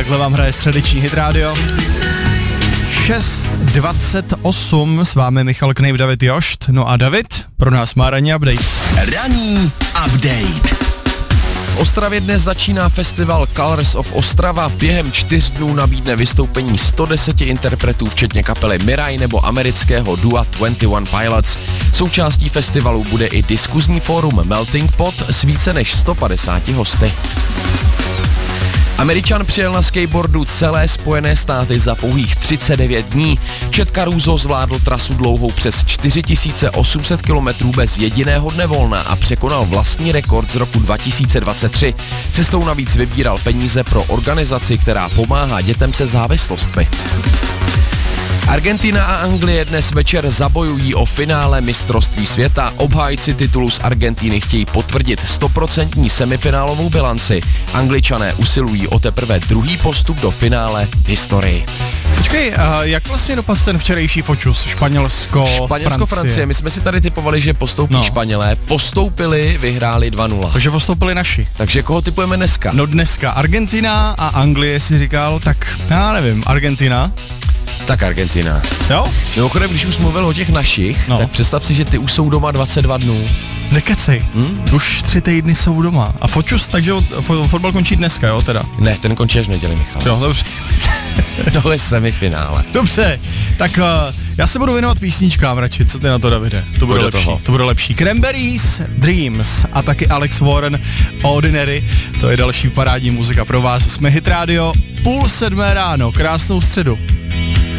Takhle vám hraje středeční Hit Radio. 6:28, s vámi Michal Knejp, David Jošt. No a David pro nás má ranní update. Ranní update. V Ostravě dnes začíná festival Colors of Ostrava. Během 4 dnů nabídne vystoupení 110 interpretů, včetně kapely Mirai nebo amerického dua 21 Pilots. Součástí festivalu bude i diskuzní fórum Melting Pot s více než 150 hosty. Američan přijel na skateboardu celé Spojené státy za pouhých 39 dní. Chad Caruso zvládl trasu dlouhou přes 4800 km bez jediného dne volna a překonal vlastní rekord z roku 2023. Cestou navíc vybíral peníze pro organizaci, která pomáhá dětem se závislostmi. Argentina a Anglie dnes večer zabojují o finále mistrovství světa. Obhájci titulu z Argentiny chtějí potvrdit 100% semifinálovou bilanci. Angličané usilují o teprve druhý postup do finále v historii. Počkej, jak vlastně dopadl ten včerejší fočus? Španělsko-Francie. My jsme si tady typovali, že postoupí Španělé. Postoupili, vyhráli 2-0. Takže postoupili naši. Takže koho typujeme dneska? No dneska Argentina a Anglie, si říkal, tak já nevím, Argentina. Tak Argentina. Jo? Mimochodem, když už mluvil o těch našich, tak představ si, že ty už jsou doma 22 dnů. Nekecej. Už 3 týdny jsou doma. A fočus, takže fotbal končí dneska, jo, teda? Ne, ten končí až v neděli, Michal. Jo, dobře. Tohle je semifinále. Dobře, tak já se budu věnovat písničkám radši, co ty na to, Davide? To bude lepší. To bude lepší. Cranberries, Dreams a taky Alex Warren, Ordinary. To je další parádní muzika pro vás. Jsme Hit Radio, 6:30 ráno, krásnou středu.